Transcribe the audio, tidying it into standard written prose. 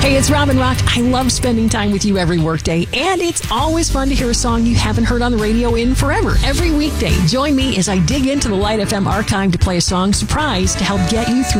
Hey, it's Robin Rock. I love spending time with you every workday, and it's always fun to hear a song you haven't heard on the radio in forever. Every weekday, join me as I dig into the Light FM archive to play a song surprise to help get you through